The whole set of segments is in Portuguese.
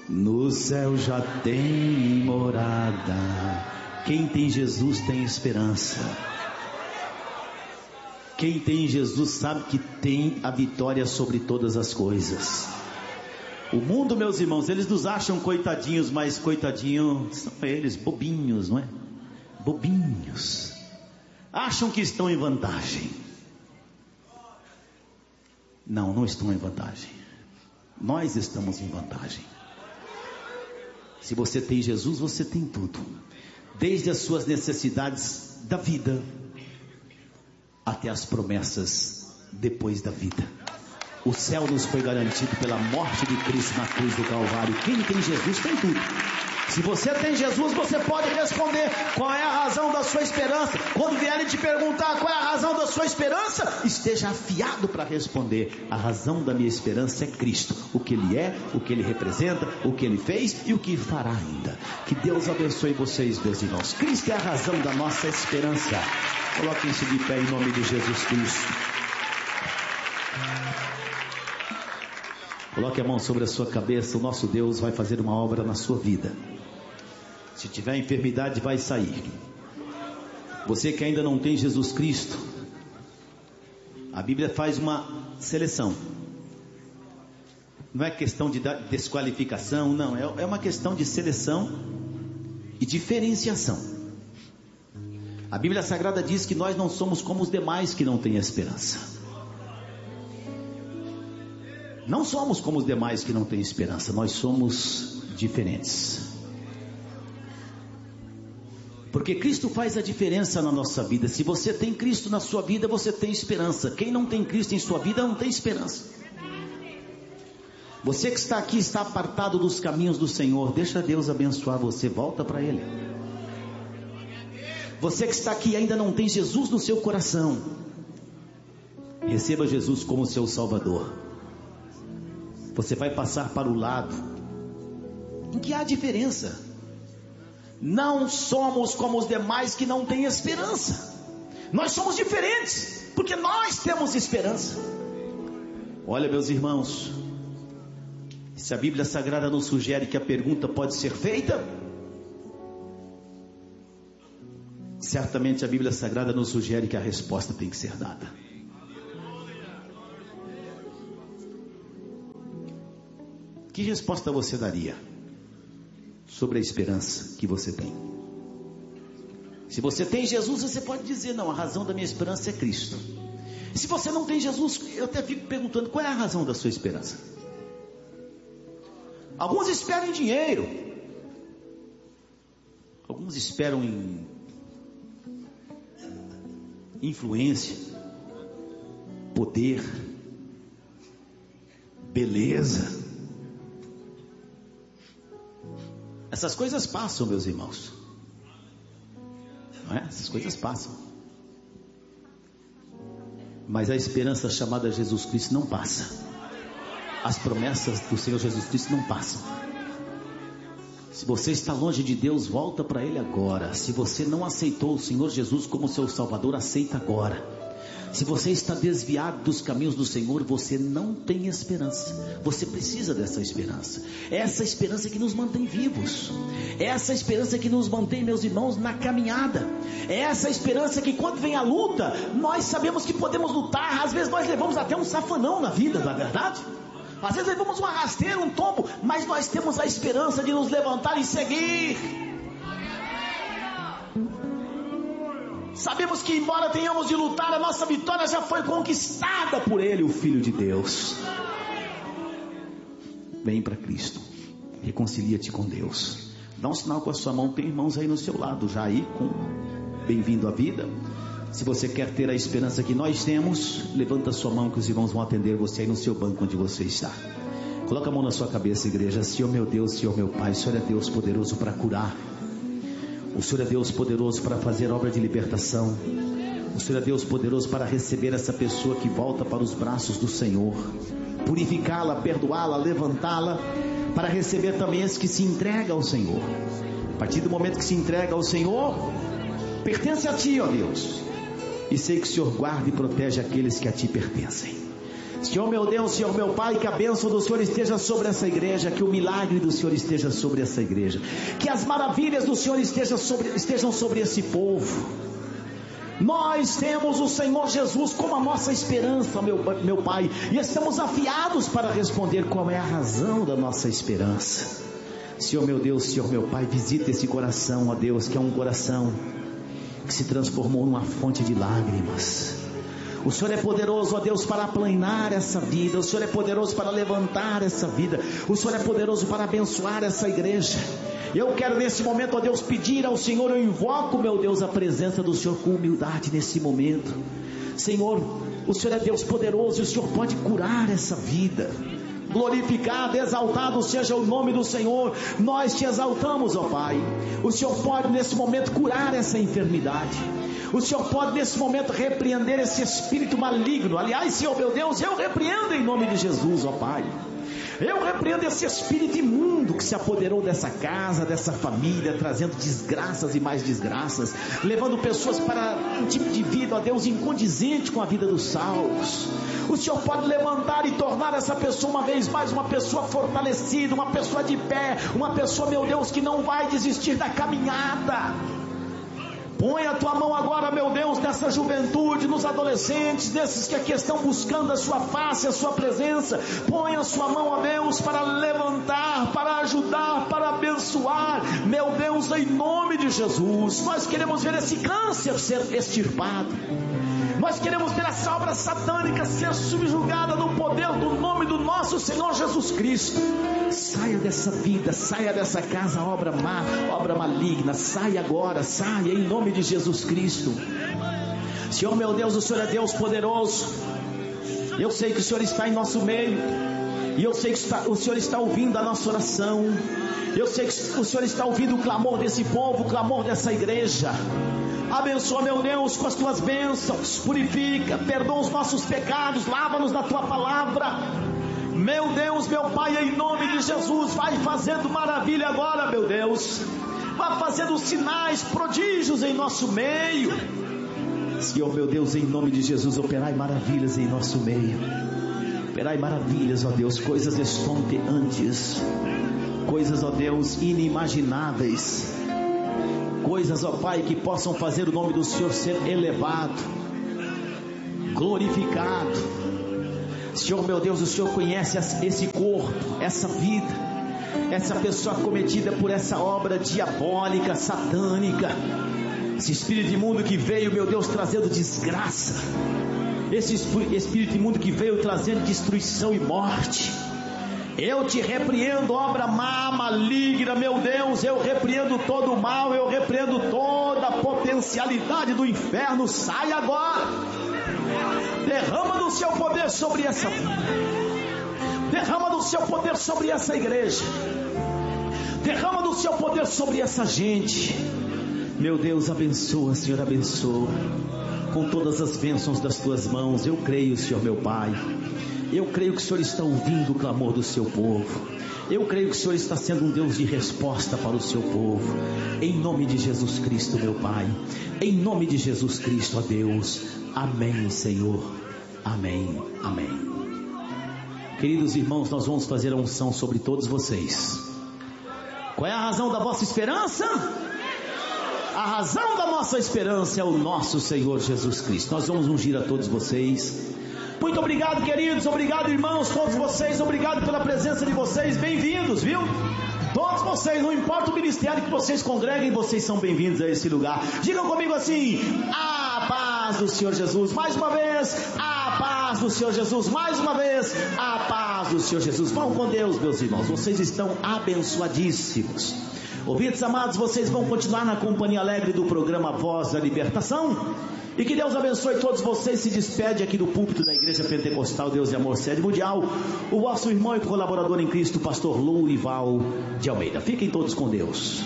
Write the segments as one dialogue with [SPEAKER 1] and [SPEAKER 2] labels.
[SPEAKER 1] no céu já tem morada. Quem tem Jesus tem esperança. Quem tem Jesus sabe que tem a vitória sobre todas as coisas. O mundo, meus irmãos, eles nos acham coitadinhos, mas coitadinhos são eles, bobinhos, não é? Bobinhos. Acham que estão em vantagem. Não, não estão em vantagem. Nós estamos em vantagem. Se você tem Jesus, você tem tudo. Desde as suas necessidades da vida até as promessas depois da vida. O céu nos foi garantido pela morte de Cristo na cruz do Calvário. Quem tem Jesus tem tudo. Se você tem Jesus, você pode responder qual é a razão da sua esperança. Quando vierem te perguntar qual é a razão da sua esperança, esteja afiado para responder. A razão da minha esperança é Cristo. O que Ele é, o que Ele representa, o que Ele fez e o que fará ainda. Que Deus abençoe vocês, meus irmãos. Cristo é a razão da nossa esperança. Coloquem-se de pé em nome de Jesus Cristo. Coloque a mão sobre a sua cabeça. O nosso Deus vai fazer uma obra na sua vida. Se tiver enfermidade, vai sair. Você que ainda não tem Jesus Cristo, a Bíblia faz uma seleção. Não é questão de desqualificação, não. É uma questão de seleção e diferenciação. A Bíblia Sagrada diz que nós não somos como os demais que não têm esperança. Não somos como os demais que não têm esperança. Nós somos diferentes. Porque Cristo faz a diferença na nossa vida. Se você tem Cristo na sua vida, você tem esperança. Quem não tem Cristo em sua vida não tem esperança. Você que está aqui está apartado dos caminhos do Senhor. Deixa Deus abençoar você. Volta para Ele. Você que está aqui e ainda não tem Jesus no seu coração, receba Jesus como seu Salvador. Você vai passar para o lado em que há diferença. Não somos como os demais que não têm esperança. Nós somos diferentes, porque nós temos esperança. Olha, meus irmãos, se a Bíblia Sagrada nos sugere que a pergunta pode ser feita, certamente a Bíblia Sagrada nos sugere que a resposta tem que ser dada. Que resposta você daria sobre a esperança que você tem? Se você tem Jesus, você pode dizer: não, a razão da minha esperança é Cristo. Se você não tem Jesus, eu até fico perguntando: qual é a razão da sua esperança? Alguns esperam em dinheiro, alguns esperam em influência, poder, beleza. Essas coisas passam, meus irmãos. Não é? Essas coisas passam. Mas a esperança chamada Jesus Cristo não passa. As promessas do Senhor Jesus Cristo não passam. Se você está longe de Deus, volta para Ele agora. Se você não aceitou o Senhor Jesus como seu Salvador, aceita agora. Se você está desviado dos caminhos do Senhor, você não tem esperança. Você precisa dessa esperança. É essa esperança que nos mantém vivos. É essa esperança que nos mantém, meus irmãos, na caminhada. É essa esperança que quando vem a luta, nós sabemos que podemos lutar. Às vezes nós levamos até um safanão na vida, não é verdade? Às vezes levamos uma rasteira, um tombo, mas nós temos a esperança de nos levantar e seguir. Sabemos que embora tenhamos de lutar, a nossa vitória já foi conquistada por Ele, o Filho de Deus. Vem para Cristo, reconcilia-te com Deus. Dá um sinal com a sua mão. Tem irmãos aí no seu lado, já aí com bem-vindo à vida. Se você quer ter a esperança que nós temos, levanta a sua mão que os irmãos vão atender você aí no seu banco onde você está. Coloca a mão na sua cabeça, igreja. Senhor meu Deus, Senhor meu Pai, o Senhor é Deus poderoso para curar. O Senhor é Deus poderoso para fazer obra de libertação. O Senhor é Deus poderoso para receber essa pessoa que volta para os braços do Senhor, purificá-la, perdoá-la, levantá-la, para receber também esse que se entrega ao Senhor. A partir do momento que se entrega ao Senhor, pertence a Ti, ó Deus. E sei que o Senhor guarda e protege aqueles que a Ti pertencem. Senhor meu Deus, Senhor meu Pai, que a bênção do Senhor esteja sobre essa igreja, que o milagre do Senhor esteja sobre essa igreja, que as maravilhas do Senhor estejam sobre esse povo. Nós temos o Senhor Jesus como a nossa esperança, meu Pai, e estamos afiados para responder qual é a razão da nossa esperança. Senhor meu Deus, Senhor meu Pai, visita esse coração, ó Deus, que é um coração que se transformou numa fonte de lágrimas. O Senhor é poderoso, ó Deus, para aplanar essa vida. O Senhor é poderoso para levantar essa vida. O Senhor é poderoso para abençoar essa igreja. Eu quero nesse momento, ó Deus, pedir ao Senhor, eu invoco, meu Deus, a presença do Senhor com humildade nesse momento. Senhor, o Senhor é Deus poderoso e o Senhor pode curar essa vida. Glorificado, exaltado seja o nome do Senhor. Nós te exaltamos, ó Pai. O Senhor pode nesse momento curar essa enfermidade. O Senhor pode nesse momento repreender esse espírito maligno. Aliás, Senhor meu Deus, eu repreendo em nome de Jesus, ó Pai. Eu repreendo esse espírito imundo que se apoderou dessa casa, dessa família, trazendo desgraças e mais desgraças, levando pessoas para um tipo de vida, ó Deus, incondizente com a vida dos salvos. O Senhor pode levantar e tornar essa pessoa uma vez mais uma pessoa fortalecida, uma pessoa de pé, uma pessoa, meu Deus, que não vai desistir da caminhada. Põe a tua mão agora, meu Deus, nessa juventude, nos adolescentes, desses que aqui estão buscando a sua face, a sua presença. Põe a sua mão, ó Deus, para levantar, para ajudar, para abençoar. Meu Deus, em nome de Jesus, nós queremos ver esse câncer ser extirpado. Nós queremos ver essa obra satânica ser subjugada no poder do nome do nosso Senhor Jesus Cristo. Saia dessa vida, saia dessa casa, obra má, obra maligna. Saia agora, saia em nome de Jesus Cristo. Senhor meu Deus, o Senhor é Deus poderoso. Eu sei que o Senhor está em nosso meio, e eu sei que o Senhor está ouvindo a nossa oração. Eu sei que o Senhor está ouvindo o clamor desse povo, o clamor dessa igreja. Abençoa, meu Deus, com as tuas bênçãos. Purifica, perdoa os nossos pecados, lava-nos na tua palavra. Meu Deus, meu Pai, em nome de Jesus, vai fazendo maravilha agora, meu Deus. Vai fazendo sinais, prodígios em nosso meio. Senhor, meu Deus, em nome de Jesus, operai maravilhas em nosso meio. Operai maravilhas, ó Deus, coisas estonteantes, coisas, ó Deus, inimagináveis. Coisas, ó Pai, que possam fazer o nome do Senhor ser elevado, glorificado. Senhor meu Deus, o Senhor conhece esse corpo, essa vida, essa pessoa cometida por essa obra diabólica, satânica, esse espírito imundo que veio, meu Deus, trazendo desgraça, esse espírito imundo que veio trazendo destruição e morte. Eu te repreendo, obra má, maligna, meu Deus. Eu repreendo todo o mal, eu repreendo toda a potencialidade do inferno. Sai agora. Derrama do seu poder sobre essa vida. Derrama do seu poder sobre essa igreja. Derrama do seu poder sobre essa gente. Meu Deus, abençoa, Senhor, abençoa. Com todas as bênçãos das tuas mãos, eu creio, Senhor meu Pai. Eu creio que o Senhor está ouvindo o clamor do seu povo. Eu creio que o Senhor está sendo um Deus de resposta para o seu povo. Em nome de Jesus Cristo, meu Pai. Em nome de Jesus Cristo, ó Deus. Amém, Senhor. Amém, amém. Queridos irmãos, nós vamos fazer a unção sobre todos vocês. Qual é a razão da vossa esperança? A razão da nossa esperança é o nosso Senhor Jesus Cristo. Nós vamos ungir a todos vocês. Muito obrigado, queridos, obrigado, irmãos, todos vocês, obrigado pela presença de vocês, bem-vindos, viu? Todos vocês, não importa o ministério que vocês congreguem, vocês são bem-vindos a esse lugar. Digam comigo assim: a paz do Senhor Jesus. Mais uma vez, a paz do Senhor Jesus. Mais uma vez, a paz do Senhor Jesus. Vão com Deus, meus irmãos, vocês estão abençoadíssimos. Ouvintes amados, vocês vão continuar na companhia alegre do programa Voz da Libertação. E que Deus abençoe todos vocês. Se despede aqui do púlpito da Igreja Pentecostal Deus e Amor Sede Mundial, o vosso irmão e colaborador em Cristo, pastor Lourival de Almeida. Fiquem todos com Deus.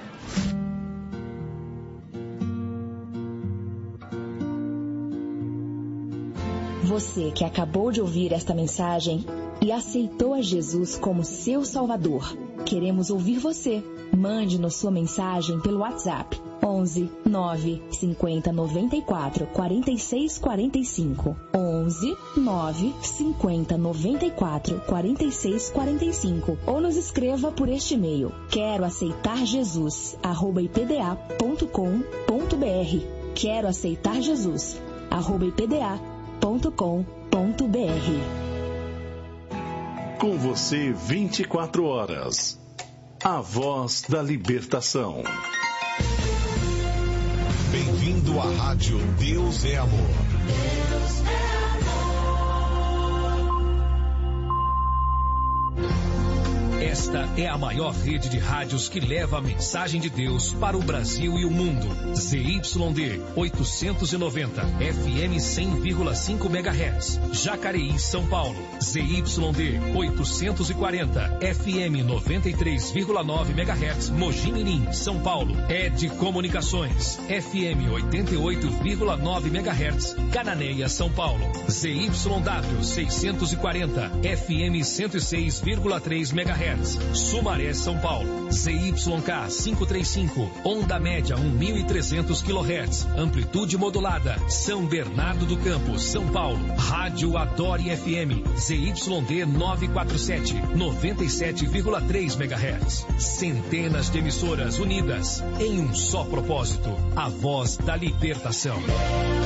[SPEAKER 2] Você que acabou de ouvir esta mensagem e aceitou a Jesus como seu Salvador, queremos ouvir você. Mande-nos sua mensagem pelo WhatsApp 11 9 50 94 46 45. 11 9 50 94 46 45. Ou nos escreva por este e-mail: quero aceitar Jesus @ipda.com.br. Quero aceitar Jesus @ipda.com.br.
[SPEAKER 3] Com você 24 horas. A voz da libertação.
[SPEAKER 4] Bem-vindo à Rádio Deus é Amor. Deus é
[SPEAKER 5] Esta é a maior rede de rádios que leva a mensagem de Deus para o Brasil e o mundo. ZYD 890, FM 100,5 MHz, Jacareí, São Paulo. ZYD 840, FM 93,9 MHz, Mogi Mirim, São Paulo. ED Comunicações, FM 88,9 MHz, Cananéia, São Paulo. ZYW 640, FM 106,3 MHz, Sumaré, São Paulo. ZYK 535, onda média 1.300 kHz, amplitude modulada, São Bernardo do Campo, São Paulo. Rádio Adore FM, ZYD 947, 97,3 MHz. Centenas de emissoras unidas em um só propósito: a voz da libertação.